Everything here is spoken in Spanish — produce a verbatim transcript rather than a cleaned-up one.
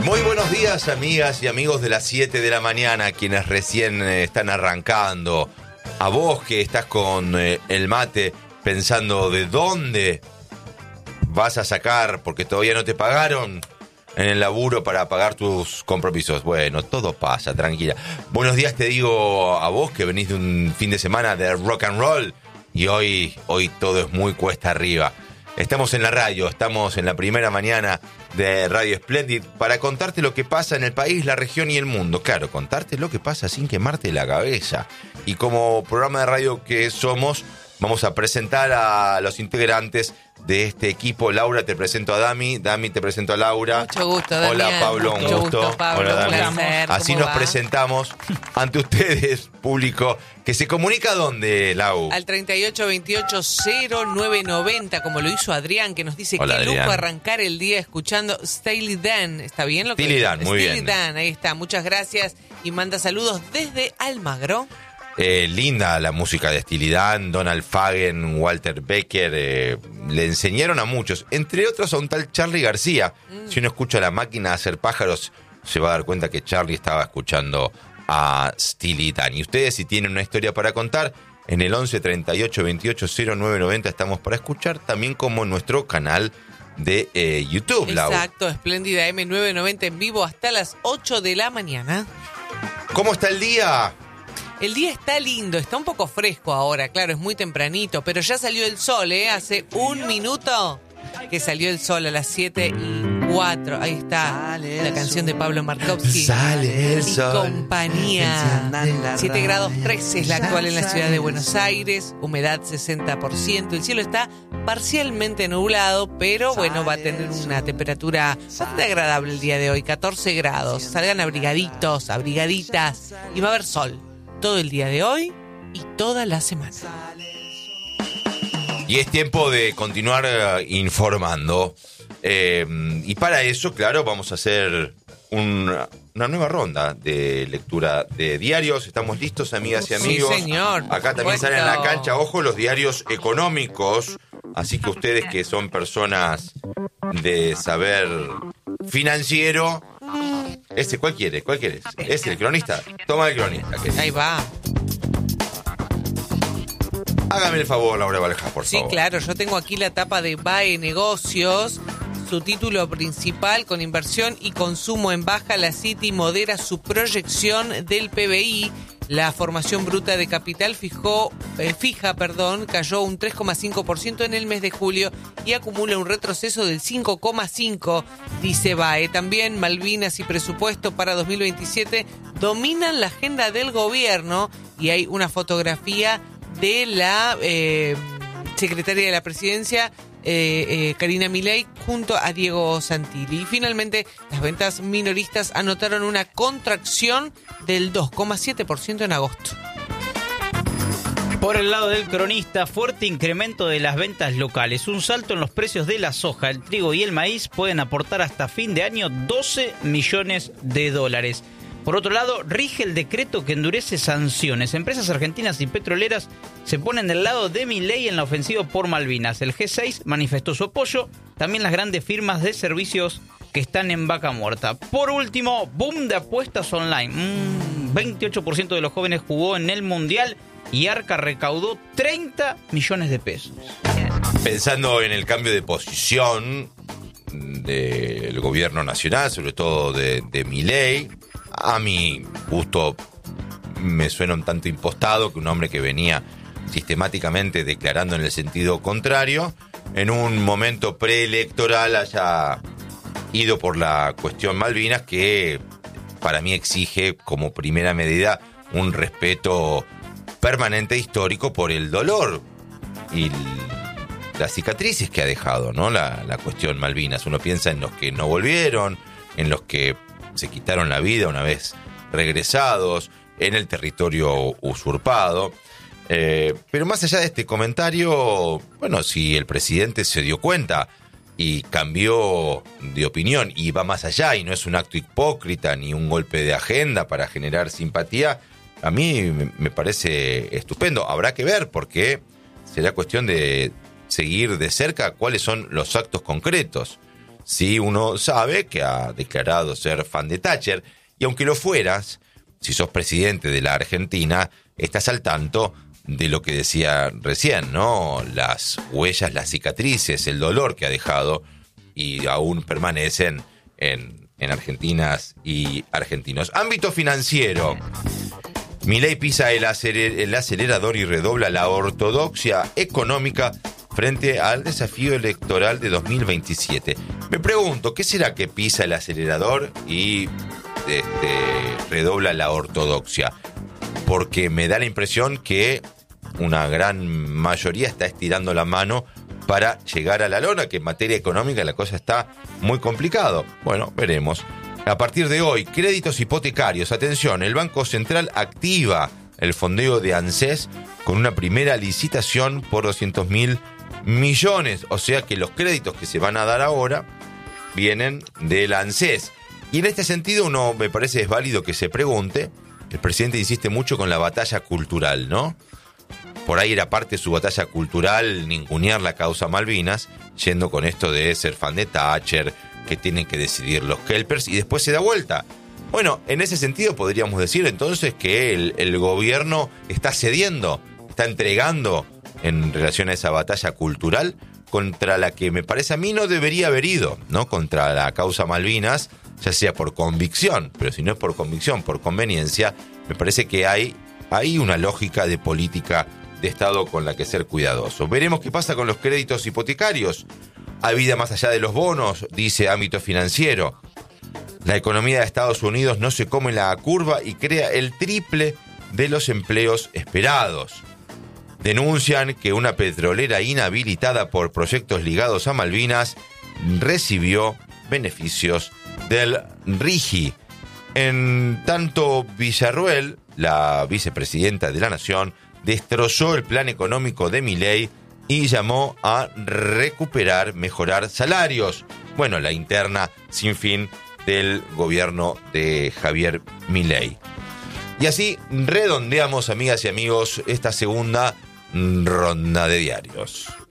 Muy buenos días, amigas y amigos de las siete de la mañana, quienes recién eh, están arrancando. A vos que estás con eh, el mate pensando de dónde vas a sacar, porque todavía no te pagaron en el laburo para pagar tus compromisos. Bueno, todo pasa, tranquila. Buenos días te digo a vos que venís de un fin de semana de rock and roll y hoy, hoy todo es muy cuesta arriba. Estamos en la radio, estamos en la primera mañana de Radio Splendid para contarte lo que pasa en el país, la región y el mundo. Claro, contarte lo que pasa sin quemarte la cabeza. Y como programa de radio que somos, vamos a presentar a los integrantes de este equipo. Laura, te presento a Dami. Dami, te presento a Laura. Mucho gusto, Damián. Hola, Pablo, un Mucho gusto. gusto, Pablo. Hola, Dami. Un placer. Así ¿Cómo nos va? presentamos ante ustedes, público, que se comunica ¿dónde, Lau? Al treinta y ocho veintiocho cero nueve noventa, como lo hizo Adrián, que nos dice Hola, qué Adrián. lujo arrancar el día escuchando Steely Dan. ¿Está bien lo que Steely Dan, muy Steely bien. Dan, ahí está. Muchas gracias. Y manda saludos desde Almagro. Eh, linda la música de Steely Dan, Donald Fagen, Walter Becker, eh, le enseñaron a muchos, entre otros a un tal Charly García. Mm. Si uno escucha La Máquina de Hacer Pájaros, se va a dar cuenta que Charly estaba escuchando a Steely Dan. Y ustedes, si tienen una historia para contar, en el once treinta y ocho veintiocho cero nueve noventa estamos para escuchar, también como en nuestro canal de eh, YouTube. Lau. Exacto, Espléndida M novecientos noventa en vivo hasta las ocho de la mañana. ¿Cómo está el día? El día está lindo, está un poco fresco ahora, claro, es muy tempranito, pero ya salió el sol, ¿eh? Hace un minuto que salió el sol a las siete y cuatro. Ahí está la canción de Pablo Markovsky. Sale el y sol. compañía. siete grados trece es la actual en la ciudad de Buenos Aires, humedad sesenta por ciento. El cielo está parcialmente nublado, pero bueno, va a tener una temperatura bastante agradable el día de hoy, catorce grados. Salgan abrigaditos, abrigaditas, y va a haber sol todo el día de hoy y toda la semana. Y es tiempo de continuar uh, informando. Eh, y para eso, claro, vamos a hacer un, una nueva ronda de lectura de diarios. ¿Estamos listos, amigas y amigos? Sí, señor. Acá también salen a la cancha, ojo, los diarios económicos. Así que ustedes que son personas de saber financiero... Ese, ¿cuál quiere? ¿Cuál quieres? ¿Ese, el cronista? Toma el cronista. Que... Ahí va. Hágame el favor, Laura Valja, por Sí, favor. claro, yo tengo aquí la tapa de B A E Negocios. Su título principal, con inversión y consumo en baja, la City modera su proyección del P B I. La formación bruta de capital fijó, eh, fija perdón, cayó un tres coma cinco por ciento en el mes de julio y acumula un retroceso del cinco coma cinco por ciento, dice B A E. También Malvinas y presupuesto para dos mil veintisiete dominan la agenda del gobierno y hay una fotografía de la eh, secretaria de la presidencia, Eh, eh, Karina Milei, junto a Diego Santilli. Y finalmente, las ventas minoristas anotaron una contracción del dos coma siete por ciento en agosto. Por el lado del cronista, fuerte incremento de las ventas locales. Un salto en los precios de la soja, el trigo y el maíz pueden aportar hasta fin de año doce millones de dólares. Por otro lado, rige el decreto que endurece sanciones. Empresas argentinas y petroleras se ponen del lado de Milei en la ofensiva por Malvinas. El G seis manifestó su apoyo. También las grandes firmas de servicios que están en vaca muerta. Por último, boom de apuestas online. Mm, veintiocho por ciento de los jóvenes jugó en el Mundial y Arca recaudó treinta millones de pesos. Pensando en el cambio de posición del gobierno nacional, sobre todo de, de Milei, a mi gusto me suena un tanto impostado que un hombre que venía sistemáticamente declarando en el sentido contrario, en un momento preelectoral haya ido por la cuestión Malvinas, que para mí exige como primera medida un respeto permanente histórico por el dolor y las cicatrices que ha dejado, ¿no? La, la cuestión Malvinas. Uno piensa en los que no volvieron, en los que se quitaron la vida una vez regresados, en el territorio usurpado. Eh, pero más allá de este comentario, bueno, si el presidente se dio cuenta y cambió de opinión y va más allá y no es un acto hipócrita ni un golpe de agenda para generar simpatía, a mí me parece estupendo. Habrá que ver, porque será cuestión de seguir de cerca cuáles son los actos concretos. si uno sabe que ha declarado ser fan de Thatcher, y aunque lo fueras, si sos presidente de la Argentina, estás al tanto de lo que decía recién, ¿no? Las huellas, las cicatrices, el dolor que ha dejado y aún permanecen en, en argentinas y argentinos. Ámbito financiero. Milei pisa el, aceler, el acelerador y redobla la ortodoxia económica frente al desafío electoral de dos mil veintisiete. Me pregunto, ¿qué será que pisa el acelerador y este, redobla la ortodoxia? Porque me da la impresión que una gran mayoría está estirando la mano para llegar a la lona, que en materia económica la cosa está muy complicado. Bueno, veremos. A partir de hoy, créditos hipotecarios. Atención, el Banco Central activa el fondeo de ANSES con una primera licitación por doscientos mil millones. O sea que los créditos que se van a dar ahora vienen del ANSES. Y en este sentido, uno me parece es válido que se pregunte, el presidente insiste mucho con la batalla cultural, ¿no? Por ahí era parte de su batalla cultural ningunear la causa Malvinas, yendo con esto de ser fan de Thatcher, que tienen que decidir los Kelpers, y después se da vuelta. Bueno, en ese sentido podríamos decir entonces que el, el gobierno está cediendo, está entregando en relación a esa batalla cultural contra la que me parece a mí no debería haber ido, ¿no? Contra la causa Malvinas, ya sea por convicción, pero si no es por convicción, por conveniencia, me parece que hay, hay una lógica de política de Estado con la que ser cuidadoso. Veremos qué pasa con los créditos hipotecarios. Hay vida más allá de los bonos, dice ámbito financiero. La economía de Estados Unidos no se come la curva y crea el triple de los empleos esperados. Denuncian que una petrolera inhabilitada por proyectos ligados a Malvinas recibió beneficios del RIGI. En tanto, Villarruel, la vicepresidenta de la Nación, destrozó el plan económico de Milei y llamó a recuperar, mejorar salarios. Bueno, la interna sin fin del gobierno de Javier Milei. Y así redondeamos, amigas y amigos, esta segunda ronda de diarios.